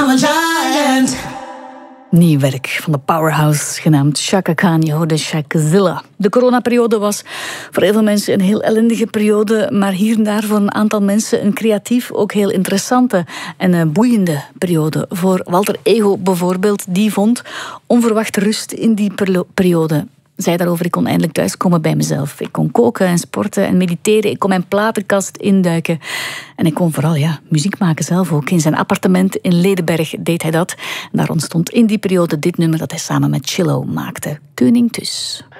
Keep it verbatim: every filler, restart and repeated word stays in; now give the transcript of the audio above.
I'm a giant. Nieuw werk van de powerhouse genaamd Chaka Khan. Je hoorde Shakazilla. De coronaperiode was voor heel veel mensen een heel ellendige periode, maar hier en daar voor een aantal mensen een creatief, ook heel interessante en uh, boeiende periode. Voor Walter Ego bijvoorbeeld, die vond onverwachte rust in die periode. Zei daarover, ik kon eindelijk thuiskomen bij mezelf. Ik kon koken en sporten en mediteren. Ik kon mijn platenkast induiken. En ik kon vooral ja, muziek maken zelf ook. In zijn appartement in Ledenberg deed hij dat. En daar ontstond in die periode dit nummer dat hij samen met Chillo maakte. Koning Tus.